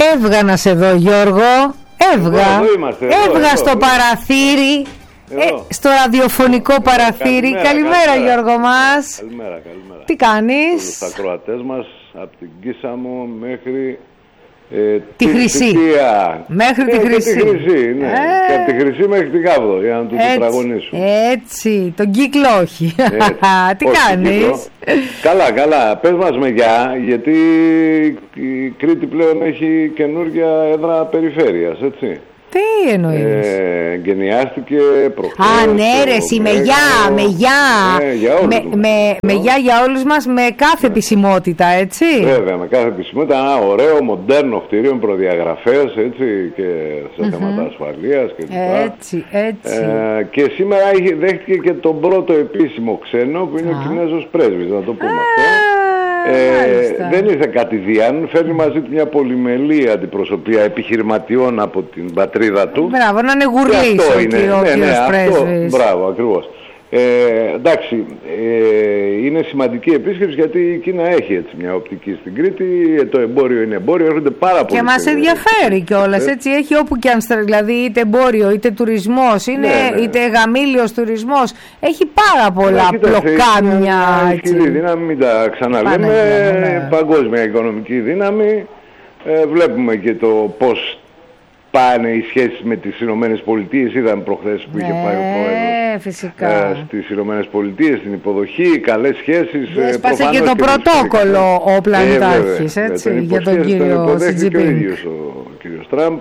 έβγα να σε δω, Γιώργο. Έβγα στο παραθύρι, στο ραδιοφωνικό παραθύρι. Καλημέρα, Γιώργο μας. Καλημέρα. Τι κάνεις? Τους ακροατές μας από την Κίσαμο μέχρι τη Χρυσή. Μέχρι τη Χρυσή. Ναι. Και από τη Χρυσή μέχρι την Κάβδο, για να του τετραγωνίσουν. Έτσι, τον κύκλο όχι. Τι κάνεις? Καλά. Πες μας με γεια, γιατί η Κρήτη πλέον έχει καινούργια έδρα περιφέρειας, έτσι. Τι εννοείς? Γενιάστηκε προχθές. Ναι ρε εσύ, με γεια. Με γεια για όλους μας, με κάθε επισημότητα, έτσι. Βέβαια, με κάθε επισημότητα. Ένα ωραίο, μοντέρνο κτίριο με προδιαγραφές, έτσι, και σε θέματα ασφαλείας και έτσι. και σήμερα δέχτηκε και τον πρώτο επίσημο ξένο, που είναι ο Κινέζος πρέσβης, να το πούμε αυτό. Δεν ήρθε κατηδίαν, φέρνει μαζί του μια πολυμελή αντιπροσωπεία επιχειρηματιών από την πατρίδα του. Μπράβο, να είναι γουρλής ο κύριος πρέσβης. Μπράβο, ακριβώς. Εντάξει, είναι σημαντική επίσκεψη, γιατί η Κίνα έχει έτσι μια οπτική στην Κρήτη. Το εμπόριο είναι εμπόριο, έρχονται πάρα πολύ. Και μας ενδιαφέρει κιόλας, έτσι. Έχει όπου και αν, δηλαδή είτε εμπόριο είτε τουρισμός, είτε γαμήλιος τουρισμός. Έχει πάρα πολλά πλοκάμια. Έχει δύναμη, μην τα ξαναλέμε. Παγκόσμια οικονομική δύναμη. Βλέπουμε και το πώς πάνε οι σχέσεις με τις Ηνωμένες Πολιτείες. Είδαμε προχθές που είχε πάει ο πρόεδρος στις Ηνωμένες Πολιτείες, στην υποδοχή, καλές σχέσεις. Έσπασε και το πρωτόκολλο ο Πλανητάρχης, έτσι, για τον κύριο Σιτζιπίνγκ. Και ο ίδιος ο κύριος Τραμπ.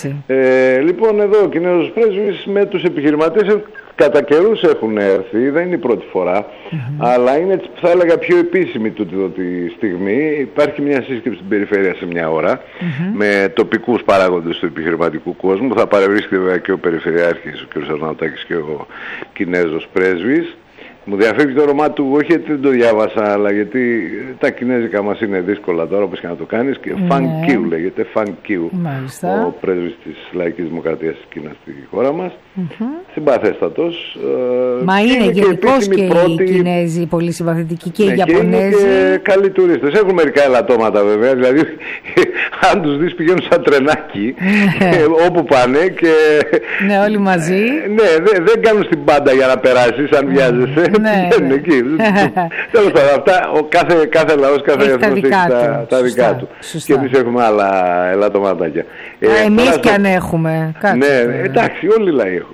Λοιπόν, εδώ ο Κινέζος πρέσβης με τους επιχειρηματίες κατά καιρούς έχουν έρθει, δεν είναι η πρώτη φορά, αλλά είναι, θα έλεγα, πιο επίσημη τούτη τη στιγμή. Υπάρχει μια σύσκεψη στην περιφέρεια σε μια ώρα με τοπικούς παράγοντες του επιχειρηματικού κόσμου. Θα παρευρίσκεται βέβαια και ο Περιφερειάρχης, ο κ. Αρναουτάκης, και ο Κινέζος πρέσβης. Μου διαφεύγει το όνομά του, όχι γιατί δεν το διάβασα, αλλά γιατί τα κινέζικα μας είναι δύσκολα τώρα, όπως και να το κάνεις. Και Φαν Κιου λέγεται, Φαν Κιου, ο πρέσβης της Λαϊκής Δημοκρατίας της Κίνας στη χώρα μας. Συμπαθέστατος. Μα είναι γενικώς και οι Κινέζοι πολύ συμπαθητικοί, και οι Ιαπωνέζοι. Και καλοί τουρίστες. Έχουν μερικά ελαττώματα βέβαια, δηλαδή αν τους δεις πηγαίνουν σαν τρενάκι όπου πάνε και... Ναι, όλοι μαζί. Ναι, δεν κάνουν στην πάντα για να περάσεις, αν βιάζεσαι. Πηγαίνουν εκεί. Τέλος πάντων, αυτά, κάθε λαός, κάθε έθνος έχει τα δικά του. Και εμείς έχουμε άλλα ελαττωματάκια. Εμείς κι αν έχουμε. Ναι, εντάξει, όλοι οι λαοί έχουν.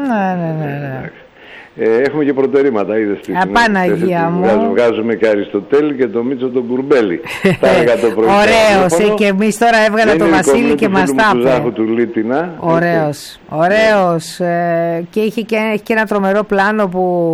Ναι. Έχουμε και προτερήματα, είδες τι. Απαναγία μου. Βγάζουμε και Αριστοτέλη και το Μίτσο τον Μπουρμπέλη. Ωραίος, και εμείς τώρα έβγαλα το Βασίλη και μας τα είπε. Ωραίος. Και έχει και ένα τρομερό πλάνο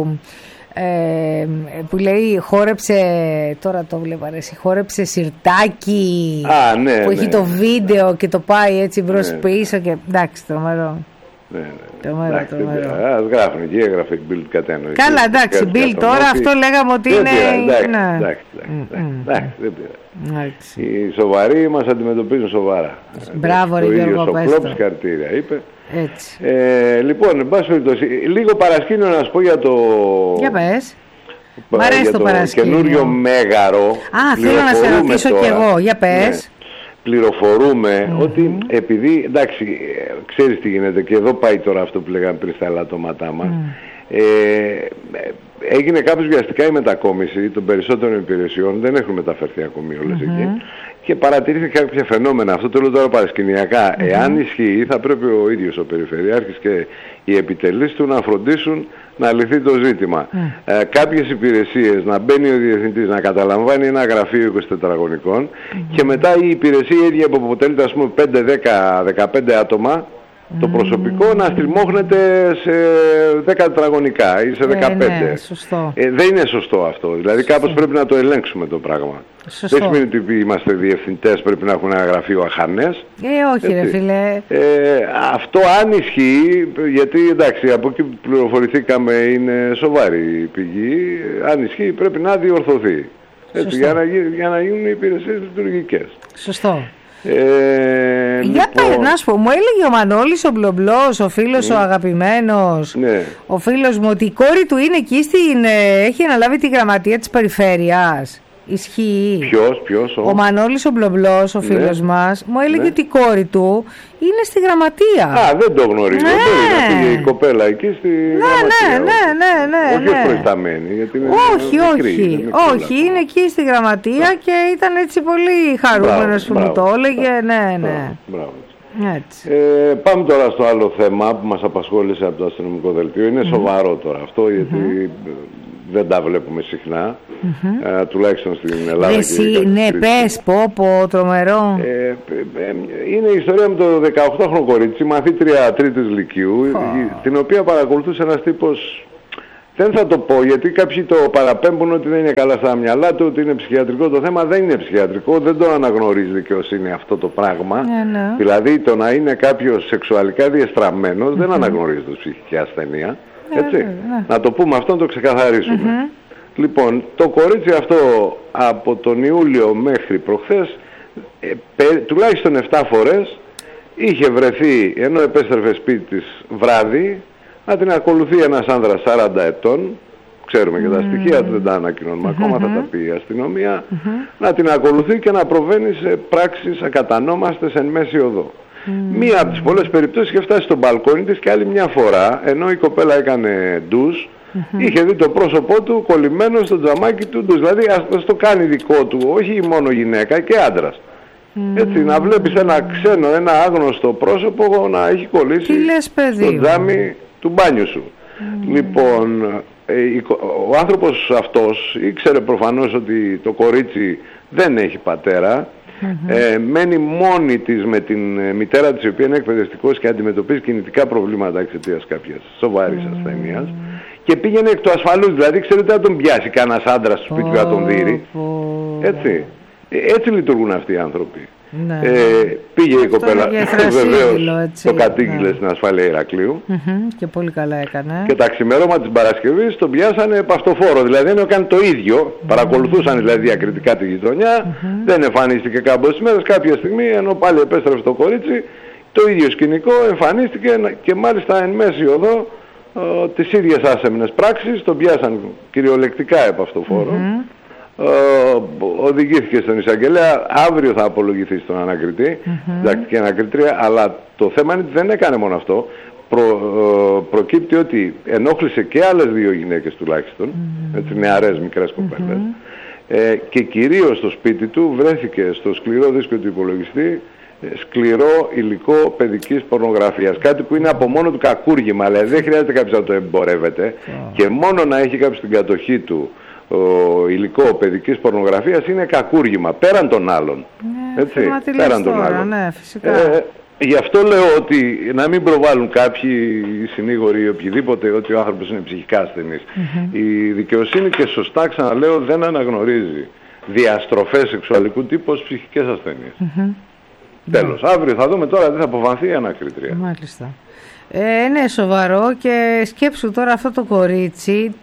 που λέει χόρεψε, τώρα το βλέπω αρέσει, χόρεψε σιρτάκι, που έχει το βίντεο και το πάει έτσι μπρος πίσω και εντάξει, τρομερό. Τρομερό. Ας γράφουν εκεί, έγραφε η Bild κατένοχη. Καλά, εντάξει, Bild τώρα, αυτό λέγαμε ότι είναι... Εντάξει, δεν πειράζει. Οι σοβαροί μας αντιμετωπίζουν σοβαρά. Μπράβο ρε Γιώργο, πες το. Συγχαρητήρια, είπε. Έτσι. Λοιπόν, εν πάση περιπτώσει, λίγο παρασκήνιο να σου πω για το... Για πες. Μ' αρέσει το παρασκήνιο. Καινούριο μέγαρο. Θέλω να σε ρωτήσω κι εγώ, για πες. Πληροφορούμε ότι επειδή, εντάξει, ξέρεις τι γίνεται, και εδώ πάει τώρα αυτό που λέγαμε πριν στα ελαττώματά μας, έγινε κάπως βιαστικά η μετακόμιση των περισσότερων υπηρεσιών, δεν έχουν μεταφερθεί ακόμη όλες εκεί, και παρατηρήθηκε κάποια φαινόμενα. Αυτό το λέω τώρα παρασκηνιακά. Εάν ισχύει, θα πρέπει ο ίδιος ο Περιφερειάρχης και οι επιτελείς του να φροντίσουν να λυθεί το ζήτημα. Κάποιες υπηρεσίες, να μπαίνει ο διευθυντής, να καταλαμβάνει ένα γραφείο 24 τετραγωνικών και μετά η υπηρεσία ίδια που αποτελείται, ας πούμε, 5, 10, 15 άτομα, το προσωπικό να στριμώχνεται σε 10 τετραγωνικά ή σε 15. Ναι, σωστό. Δεν είναι σωστό αυτό. Δηλαδή κάπως πρέπει να το ελέγξουμε το πράγμα. Σωστό. Δεν σημαίνει ότι είμαστε διευθυντές πρέπει να έχουμε ένα γραφείο αχανές. Όχι ρε φίλε. Αυτό αν ισχύει, γιατί εντάξει από εκεί που πληροφορηθήκαμε είναι σοβαρή η πηγή, αν ισχύει πρέπει να διορθωθεί. Έτσι, για να γίνουν οι υπηρεσίες λειτουργικές. Σωστό. Για λοιπόν... να σου πω, μου έλεγε ο Μανώλης ο Μπλομπλός, ο φίλος ο αγαπημένος, ο φίλος μου, ότι η κόρη του είναι εκεί έχει αναλάβει τη γραμματεία της περιφέρειας. Ισχύει. Ποιος? Ο Μανώλης ο Μπλομπλός, ο φίλος μας, μου έλεγε ότι η κόρη του είναι στη γραμματεία. Δεν το γνωρίζω. Πήγε η κοπέλα εκεί στη γραμματεία. Ναι. Όχι προϊσταμένη, γιατί είναι όχι, είναι εκεί στη γραμματεία και ήταν έτσι πολύ χαρούμενος που μου το έλεγε. Ναι. Μπράβο. Πάμε τώρα στο άλλο θέμα που μας απασχόλησε από το αστυνομικό δελτίο. Είναι σοβαρό τώρα αυτό, γιατί δεν τα βλέπουμε συχνά, τουλάχιστον στην Ελλάδα. Ναι, πες, πω, τρομερό. Είναι η ιστορία με το 18χρονο κορίτσι, μαθήτρια τρίτης λυκείου, την οποία παρακολουθούσε ένας τύπος. Δεν θα το πω, γιατί κάποιοι το παραπέμπουν ότι δεν είναι καλά στα μυαλά του, ότι είναι ψυχιατρικό. Το θέμα δεν είναι ψυχιατρικό, δεν το αναγνωρίζει δικαιοσύνη αυτό το πράγμα. Δηλαδή το να είναι κάποιος σεξουαλικά διεστραμμένος δεν αναγνωρίζεται ως ψυχική ασθενεία. Έτσι. Να το πούμε αυτό, να το ξεκαθαρίσουμε. Λοιπόν, το κορίτσι αυτό από τον Ιούλιο μέχρι προχθές, τουλάχιστον 7 φορές, είχε βρεθεί, ενώ επέστρεφε σπίτι της βράδυ, να την ακολουθεί ένας άνδρας 40 ετών, ξέρουμε και τα στοιχεία του, δεν τα ανακοινώνουμε ακόμα, θα τα πει η αστυνομία, να την ακολουθεί και να προβαίνει σε πράξεις ακατανόμαστες εν μέση οδό. Μία από τις πολλές περιπτώσεις είχε φτάσει στο μπαλκόνι της και άλλη μια φορά, ενώ η κοπέλα έκανε ντους, είχε δει το πρόσωπό του κολλημένο στο τζαμάκι του ντους. Δηλαδή ας το κάνει δικό του, όχι μόνο γυναίκα και άντρας. Έτσι, να βλέπεις ένα ξένο, ένα άγνωστο πρόσωπο να έχει κολλήσει στο τζάμι του μπάνιου σου. Λοιπόν, ο άνθρωπος αυτός ήξερε προφανώς ότι το κορίτσι δεν έχει πατέρα. Μένει μόνη της με την μητέρα της, η οποία είναι εκπαιδευτικός και αντιμετωπίζει κινητικά προβλήματα εξαιτίας κάποιας σοβαρής ασθένειας, και πήγαινε εκ του ασφαλούς, δηλαδή ξέρετε, να τον πιάσει κανένας άντρας στο σπίτι να τον δείρει. Έτσι λειτουργούν αυτοί οι άνθρωποι. Πήγε η κοπέλα, βεβαίως το κατήγγειλε στην ασφάλεια Ηρακλείου, και πολύ καλά έκανε. Και τα ξημερώματα της Παρασκευής τον πιάσανε παυτοφόρο, δηλαδή δεν έκανε το ίδιο, παρακολουθούσαν δηλαδή διακριτικά τη γειτονιά, δεν εμφανίστηκε κάμποσες μέρες. Κάποια στιγμή, ενώ πάλι επέστρεψε το κορίτσι, το ίδιο σκηνικό εμφανίστηκε, και μάλιστα εν μέση οδό τις ίδιες άσεμνες πράξεις, τον πιάσαν κυριολεκτικά επ' αυτοφόρο. Οδηγήθηκε στον εισαγγελέα, αύριο θα απολογηθεί στον ανακριτή, διδακτική ανακριτρία, αλλά το θέμα είναι ότι δεν έκανε μόνο αυτό. Προκύπτει ότι ενόχλησε και άλλες 2 γυναίκες τουλάχιστον, έτσι, νεαρές μικρές κοπέλες, και κυρίως στο σπίτι του βρέθηκε στο σκληρό δίσκο του υπολογιστή σκληρό υλικό παιδικής πορνογραφίας, κάτι που είναι από μόνο του κακούργημα, δηλαδή δεν χρειάζεται κάποιος να το εμπορεύεται, και μόνο να έχει κάποιος στην κατοχή του υλικό παιδικής πορνογραφίας είναι κακούργημα, πέραν των άλλων. Έτσι, πέραν των άλλων. Ναι, φυσικά. Γι' αυτό λέω ότι να μην προβάλλουν κάποιοι συνήγοροι ή οποιοδήποτε ότι ο άνθρωπος είναι ψυχικά ασθενής. Η δικαιοσύνη, και σωστά ξαναλέω, δεν αναγνωρίζει διαστροφές σεξουαλικού τύπου ως ψυχικές ασθένειες. Τέλος. Αύριο θα δούμε τώρα τι θα αποφανθεί η ανακριτρία. Μάλιστα. Ναι, σοβαρό, και σκέψου τώρα αυτό το κορίτσι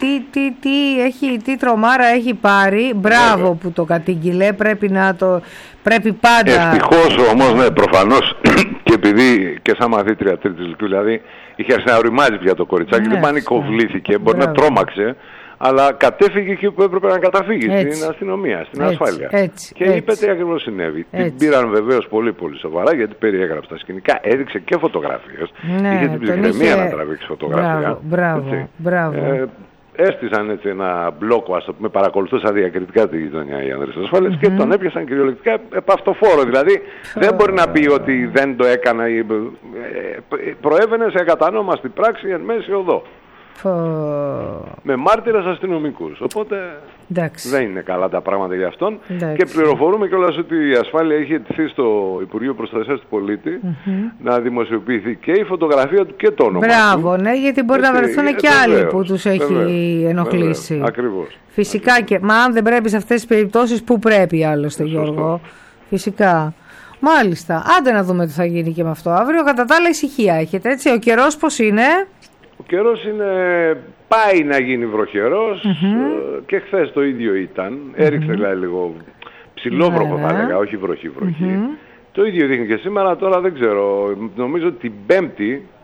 τι τρομάρα έχει πάρει. Μπράβο που το κατήγγειλε, πρέπει πάντα. Ευτυχώς όμως, ναι, προφανώς, και επειδή και σαν μαθήτρια τρίτης λυκείου, δηλαδή είχε αρχίσει να οριμάζει πια το κοριτσάκι, δεν πανικοβλήθηκε, μπορεί να τρόμαξε, αλλά κατέφυγε εκεί που έπρεπε να καταφύγει, στην αστυνομία, στην ασφάλεια. Και είπε τι ακριβώς συνέβη. Την πήραν βεβαίως πολύ πολύ σοβαρά, γιατί περιέγραψε τα σκηνικά, έδειξε και φωτογραφίες. Είχε την ψυχραιμία να τραβήξει φωτογραφία. Μπράβο. Έστησαν έτσι ένα μπλόκο, ας το πούμε, παρακολουθούσαν διακριτικά τη γειτονιά οι άνδρες ασφάλειας, και τον έπιασαν κυριολεκτικά επ' αυτοφόρο. Δηλαδή δεν μπορεί να πει ότι δεν το έκανα, προέβαινε σε ακατανόμαστη πράξη εν μέση οδό. Με μάρτυρες αστυνομικούς. Οπότε δεν είναι καλά τα πράγματα για αυτόν. Και πληροφορούμε κιόλας ότι η ασφάλεια είχε αιτηθεί στο Υπουργείο Προστασίας του Πολίτη να δημοσιοποιηθεί και η φωτογραφία του και το όνομα του. Μπράβο, ναι, γιατί μπορεί να βρεθούν και άλλοι που τους έχει ενοχλήσει. Ακριβώς. Φυσικά, μα αν δεν πρέπει σε αυτές τις περιπτώσεις, πού πρέπει άλλωστε, Γιώργο. Φυσικά. Μάλιστα. Άντε να δούμε τι θα γίνει και με αυτό αύριο. Κατά τα άλλα, ησυχία έχετε, έτσι. Ο καιρός πώς είναι? Ο καιρός πάει να γίνει βροχερός, και χθες το ίδιο ήταν. Έριξε δηλαδή λίγο ψηλόβροχο, θα έλεγα, όχι βροχή. Το ίδιο δείχνει και σήμερα. Τώρα δεν ξέρω, νομίζω ότι την Πέμπτη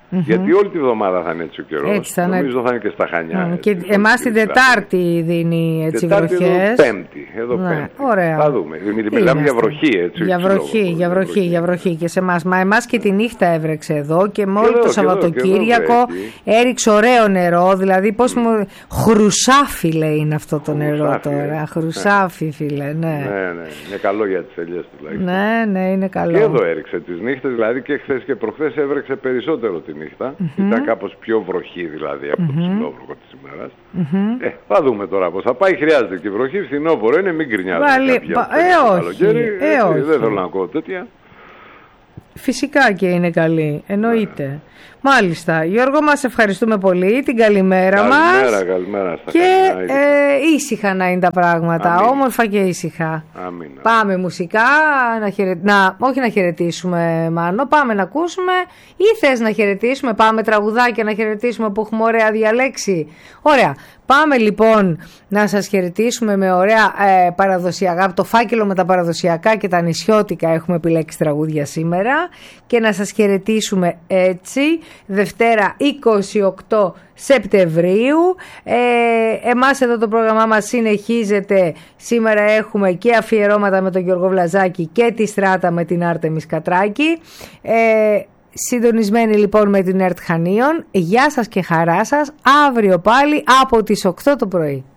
Γιατί όλη τη βδομάδα θα είναι έτσι ο καιρός. Νομίζω θα είναι και στα Χανιά. Και εμάς την Τετάρτη δίνει έτσι βροχές. Πέμπτη. Ωραία. Θα δούμε. Μιλάμε για βροχή, έτσι. Για βροχή και σε εμάς. Μα εμάς και τη νύχτα έβρεξε εδώ και μόλι το Σαββατοκύριακο έριξε ωραίο νερό. Δηλαδή πώς μου. Χρουσάφι λέει είναι αυτό το νερό τώρα. Χρουσάφι, φίλε. Ναι. Ναι. Είναι καλό για τις ελιές του. Ναι, είναι καλό. Και εδώ έριξε τις νύχτες, δηλαδή και χθες και προχθές έβρεξε περισσότερο τη νύχτα. Ήταν κάπως πιο βροχή δηλαδή από το ψηλόβροχο της ημέρας. Θα δούμε τώρα πώς θα πάει. Χρειάζεται και βροχή, φθινόπωρο είναι, μην γκρινιάζετε. Δεν θέλω να ακούω τέτοια. Φυσικά και είναι καλή, εννοείται. Μάλιστα. Γιώργο, μας ευχαριστούμε πολύ. Την καλημέρα μας. Καλημέρα. Και ήσυχα να είναι τα πράγματα. Αμήν. Όμορφα και ήσυχα. Αμήν. Πάμε μουσικά, όχι να χαιρετήσουμε Μάνο, πάμε να ακούσουμε ή θες να χαιρετήσουμε, πάμε τραγουδάκια να χαιρετήσουμε που έχουμε ωραία διαλέξει. Ωραία. Πάμε λοιπόν να σας χαιρετήσουμε με ωραία παραδοσιακά, από το φάκελο με τα παραδοσιακά και τα νησιώτικα έχουμε επιλέξει τραγούδια σήμερα και να σας χαιρετήσουμε έτσι Δευτέρα 28 Σεπτεμβρίου. Εμάς εδώ το πρόγραμμά μας συνεχίζεται. Σήμερα έχουμε και αφιερώματα με τον Γιώργο Βλαζάκη και τη Στράτα με την Άρτεμις Κατράκη. Συντονισμένοι λοιπόν με την ΕΡΤ Χανίων. Γεια σας και χαρά σας. Αύριο πάλι από τις 8 το πρωί.